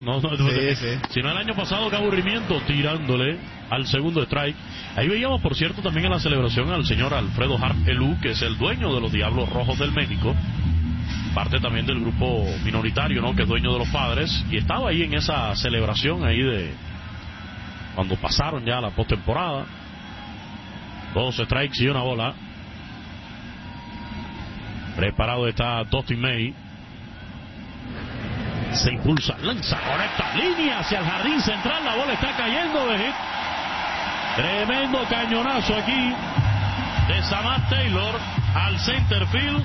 Sí. Si no, el año pasado, qué aburrimiento tirándole al segundo strike. Ahí veíamos, por cierto, también en la celebración al señor Alfredo Harp Elú, que es el dueño de los Diablos Rojos del México, parte también del grupo minoritario, ¿no?, que es dueño de los Padres, y estaba ahí en esa celebración ahí de cuando pasaron ya la postemporada. 2 strikes y una bola. Preparado está Dustin May. Se impulsa, lanza, conecta, línea hacia el jardín central. La bola está cayendo de hit. Tremendo cañonazo aquí de Samad Taylor al center field.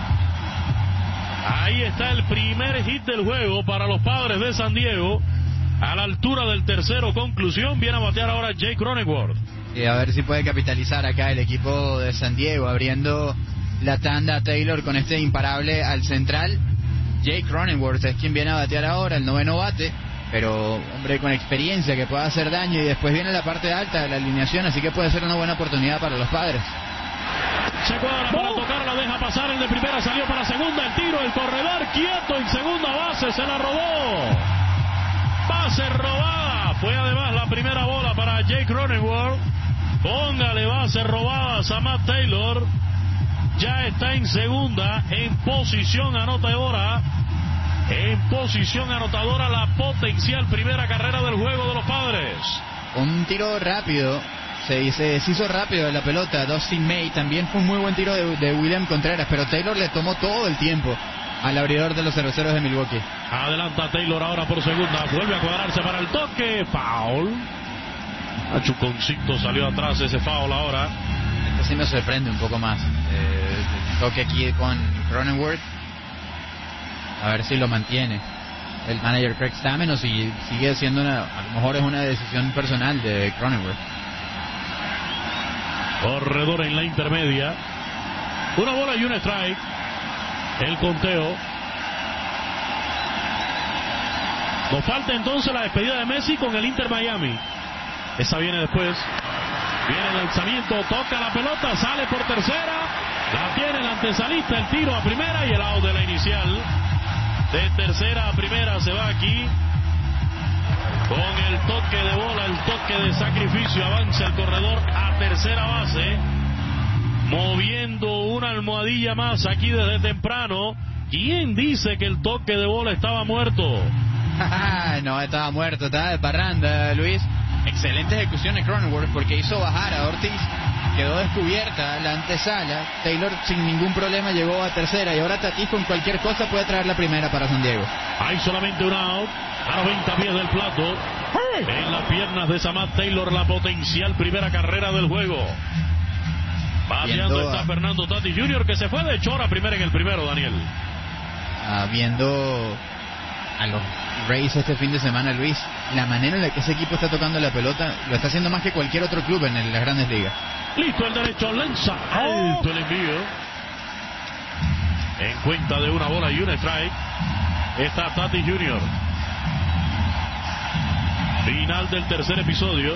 Ahí está el primer hit del juego para los Padres de San Diego. A la altura del tercero, conclusión. Viene a batear ahora Jake Cronenworth. Y a ver si puede capitalizar acá el equipo de San Diego, abriendo la tanda a Taylor con este imparable al central. Jake Cronenworth es quien viene a batear ahora, el noveno bate, pero hombre con experiencia que pueda hacer daño, y después viene la parte alta de la alineación, así que puede ser una buena oportunidad para los Padres. Se cuadra para tocar, la deja pasar, el de primera salió para segunda, el tiro, el corredor quieto en segunda base, se la robó. Base robada, fue además la primera bola para Jake Cronenworth. Póngale base robada a Samad Taylor. Ya está en segunda, en posición anotadora. En posición anotadora, la potencial primera carrera del juego de los Padres. Un tiro rápido, se deshizo rápido de la pelota. Dustin May también fue un muy buen tiro de William Contreras, pero Taylor le tomó todo el tiempo al abridor de los Cerveceros de Milwaukee. Adelanta Taylor ahora por segunda, vuelve a cuadrarse para el toque, foul. A Chuconcito salió atrás ese foul ahora. Esto sí me sorprende un poco más. El toque aquí con Cronenworth. A ver si lo mantiene el manager Craig Stammen, o si sigue siendo a lo mejor es una decisión personal de Cronenworth. Corredor en la intermedia. Una bola y un strike. El conteo. Nos falta entonces la despedida de Messi con el Inter Miami. Esa viene después. Viene el lanzamiento, toca la pelota, sale por tercera. La tiene el antesalista, el tiro a primera y el out de la inicial. De tercera a primera se va aquí. Con el toque de bola, el toque de sacrificio, avanza el corredor a tercera base. Moviendo una almohadilla más aquí desde temprano. ¿Quién dice que el toque de bola estaba muerto? No estaba muerto, estaba de parranda, Luis. Excelente ejecución de Cronenworth porque hizo bajar a Ortiz. Quedó descubierta la antesala. Taylor sin ningún problema llegó a tercera, y ahora Tatis con cualquier cosa puede traer la primera para San Diego. Hay solamente un out a 90 pies del plato. En las piernas de Samad Taylor, la potencial primera carrera del juego. Bateando está Fernando Tatis Jr., que se fue de chora primero en el primero, Daniel. Viendo a los Rays este fin de semana, Luis, la manera en la que ese equipo está tocando la pelota, lo está haciendo más que cualquier otro club en las grandes ligas. Listo el derecho, lanza alto el envío. En cuenta de una bola y un strike está Tatis Jr. Final del tercer episodio.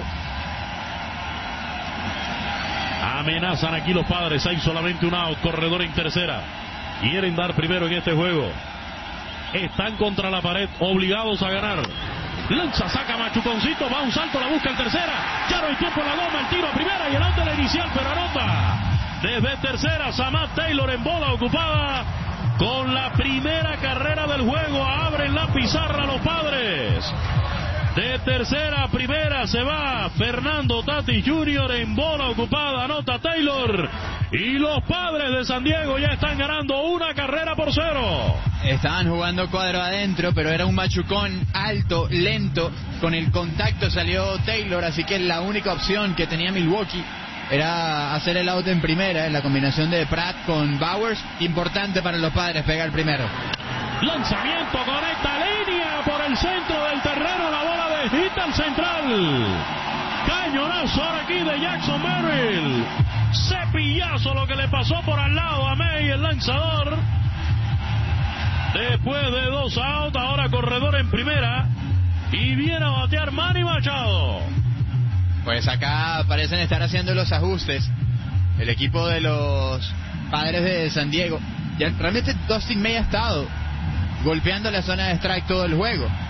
Amenazan aquí los Padres. Hay solamente un out, corredor en tercera. Quieren dar primero en este juego. Están contra la pared, obligados a ganar. Lanza, saca Machuconcito, va un salto, la busca en tercera. Ya no hay tiempo en la goma, el tiro a primera y el out de la inicial, pero anota. Desde tercera, Samad Taylor en bola ocupada. Con la primera carrera del juego, abren la pizarra los Padres. De tercera a primera se va Fernando Tatis Jr. en bola ocupada, anota Taylor. Y los Padres de San Diego ya están ganando 1-0. Estaban jugando cuadro adentro, pero era un machucón alto, lento. Con el contacto salió Taylor, así que la única opción que tenía Milwaukee era hacer el out en primera, en la combinación de Pratt con Bowers. Importante para los Padres pegar primero. Lanzamiento, conecta línea por el centro del terreno, la bola de hit al central. Cañonazo ahora aquí de Jackson Merrill. Cepillazo lo que le pasó por al lado a May, el lanzador. Después de 2 outs, ahora corredor en primera. Y viene a batear Manny Machado. Pues acá parecen estar haciendo los ajustes el equipo de los Padres de San Diego. Ya realmente Dustin May ha estado golpeando la zona de strike todo el juego.